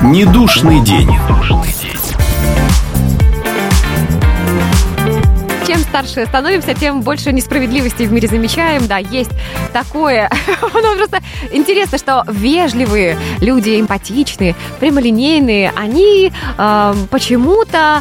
Недушный день. Чем старше становимся, тем больше несправедливости в мире замечаем. Да, есть такое. Ну, просто интересно, что вежливые люди, эмпатичные, прямолинейные, они почему-то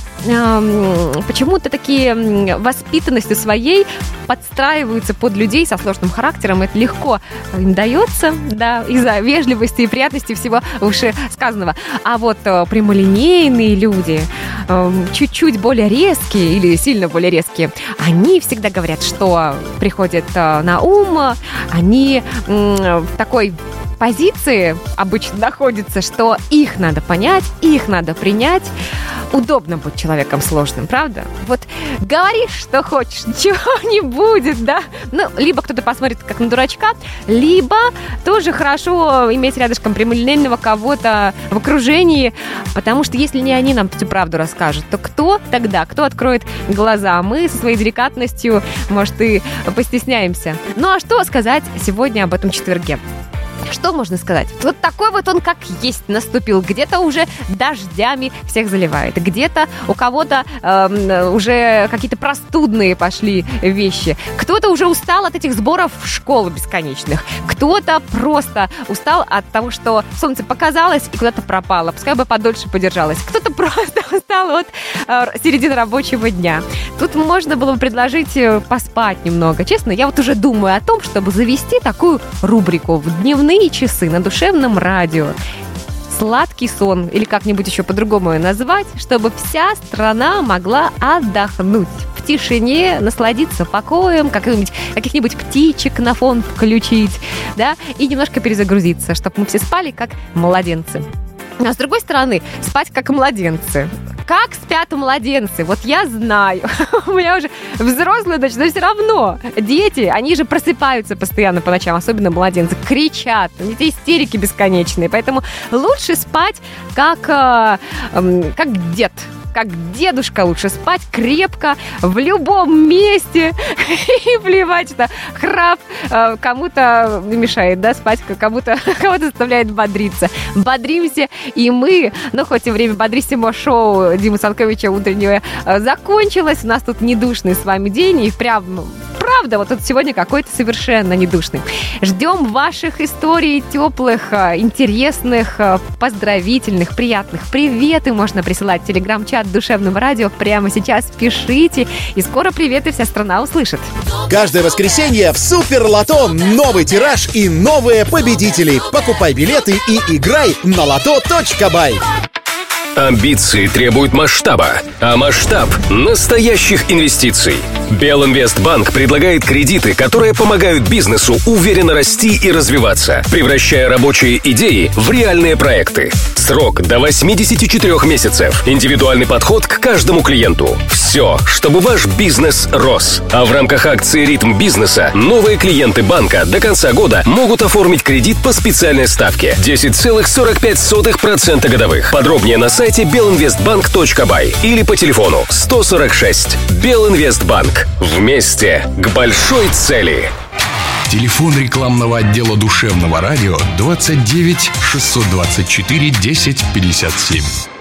такие воспитанностью своей подстраиваются под людей со сложным характером. Это легко им дается, да, из-за вежливости и приятности всего вышесказанного. А вот прямолинейные люди, чуть-чуть более резкие или сильно более резкие, они всегда говорят, что приходит на ум, они в такой позиции обычно находятся, что их надо понять, их надо принять. Удобно быть человеком сложным, правда? Вот говоришь, что хочешь, ничего не будет, да? Ну, либо кто-то посмотрит как на дурачка, либо тоже хорошо иметь рядышком прямолинейного кого-то в окружении, потому что если не они нам всю правду расскажут, то кто тогда? Кто откроет глаза? Мы со своей деликатностью, может, и постесняемся. Ну, а что сказать сегодня об этом четверге? Что можно сказать? Вот такой вот он как есть наступил. Где-то уже дождями всех заливает. Где-то у кого-то уже какие-то простудные пошли вещи. Кто-то уже устал от этих сборов в школу бесконечных. Кто-то просто устал от того, что солнце показалось и куда-то пропало. Пускай бы подольше подержалось. Кто-то просто устал от середины рабочего дня. Тут можно было бы предложить поспать немного. Честно, я вот уже думаю о том, чтобы завести такую рубрику в дневные часы на душевном радио. Сладкий сон, или как-нибудь еще по-другому назвать, чтобы вся страна могла отдохнуть в тишине, насладиться покоем, каких-нибудь птичек на фон включить, да, и немножко перезагрузиться, чтобы мы все спали как младенцы. А с другой стороны, спать как младенцы. Как спят младенцы? Вот я знаю. У меня уже взрослые дочь, но все равно. Дети, они же просыпаются постоянно по ночам, особенно младенцы, кричат. У них истерики бесконечные. Поэтому лучше спать как дед. Как дедушка, лучше спать крепко в любом месте и плевать, что храп кому-то мешает, да, спать, кого-то заставляет бодриться. Бодримся и мы, но хоть и время бодрисимо шоу Димы Санковича утреннего закончилось, у нас тут недушный с вами день, и правда, вот тут сегодня какой-то совершенно недушный. Ждем ваших историй теплых, интересных, поздравительных, приятных. Приветы можно присылать в телеграм-чат Душевного радио прямо сейчас. Пишите, и скоро приветы вся страна услышит. Каждое воскресенье в Супер Лото новый тираж и новые победители. Покупай билеты и играй на лото.бай. Амбиции требуют масштаба, а масштаб – настоящих инвестиций. Белинвестбанк предлагает кредиты, которые помогают бизнесу уверенно расти и развиваться, превращая рабочие идеи в реальные проекты. Срок до 84 месяцев. Индивидуальный подход к каждому клиенту. Все, чтобы ваш бизнес рос. А в рамках акции «Ритм бизнеса» новые клиенты банка до конца года могут оформить кредит по специальной ставке 10,45% годовых. Подробнее на сайте belinvestbank.by или по телефону 146. Белинвестбанк. Вместе к большой цели. Телефон рекламного отдела Душевного радио 29 624 10 57.